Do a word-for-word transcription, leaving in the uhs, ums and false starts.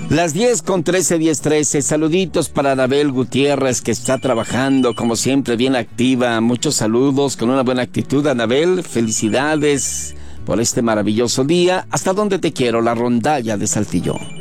Las diez con trece, diez trece. Saluditos para Anabel Gutiérrez, que está trabajando, como siempre, bien activa. Muchos saludos, con una buena actitud, Anabel. Felicidades por este maravilloso día. ¿Hasta dónde te quiero? La rondalla de Saltillo.